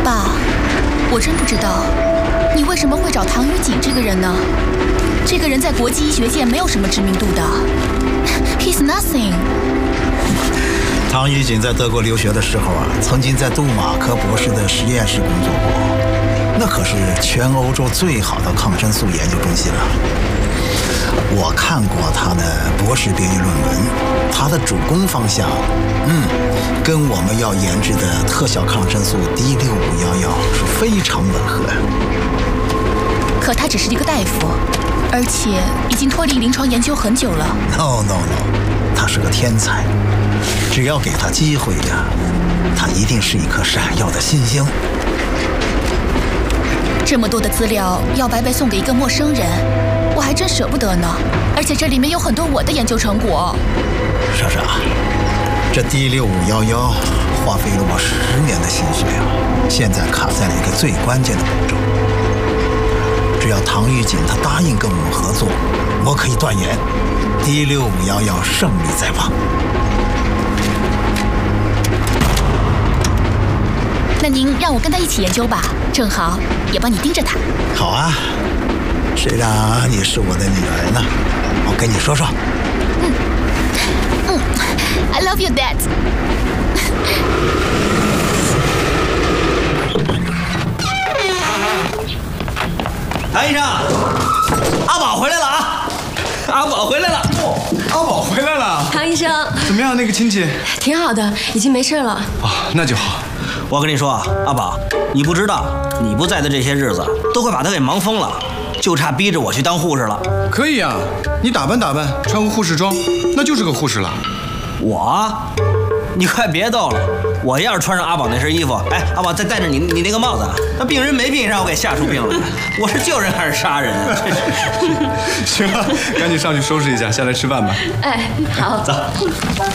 爸，我真不知道你为什么会找唐雨锦这个人呢？这个人在国际医学界没有什么知名度的 ，He's nothing。 唐雨锦在德国留学的时候啊，曾经在杜马克博士的实验室工作过，那可是全欧洲最好的抗生素研究中心了。我看过他的博士毕业论文，他的主攻方向，跟我们要研制的特效抗生素 D6511是非常吻合。 可他只是一个大夫，而且已经脱离临床研究很久了。 No， 他是个天才，只要给他机会呀，他一定是一颗闪耀的新星。 这么多的资料要白白送给一个陌生人，我还真舍不得呢。而且这里面有很多我的研究成果。 莎莎，这 D6511花费了我10年的心血啊，现在卡在了一个最关键的步骤。只要唐玉锦他答应跟我们合作，我可以断言 D6511胜利在望。 那您让我跟他一起研究吧，正好也帮你盯着他。 好啊，谁让你是我的女儿呢？我跟你说说。 I love you, Dad。 谭医生，阿宝回来了啊！阿宝回来了。 阿宝回来了。 唐医生， 怎么样？那个亲戚挺好的，已经没事了。 哦，那就好。 我跟你说啊，阿宝，你不知道，你不在的这些日子，都快把他给忙疯了，就差逼着我去当护士了。 可以啊，你打扮打扮，穿个护士装，那就是个护士了。 我？你快别逗了！我要是穿上阿宝那身衣服，哎，阿宝再戴着你那个帽子，那病人没病，让我给吓出病来。我是救人还是杀人？ 行了，赶紧上去收拾一下，下来吃饭吧。 哎，好， 走。